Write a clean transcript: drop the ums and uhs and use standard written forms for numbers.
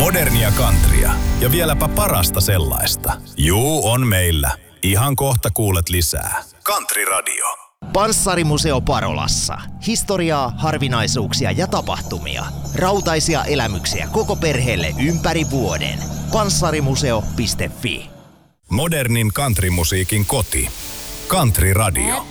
Modernia countrya ja vieläpä parasta sellaista. Juu, on meillä. Ihan kohta kuulet lisää. Country Radio. Panssarimuseo Parolassa. Historiaa, harvinaisuuksia ja tapahtumia. Rautaisia elämyksiä koko perheelle ympäri vuoden. Panssarimuseo.fi. Modernin countrymusiikin koti. Country Radio.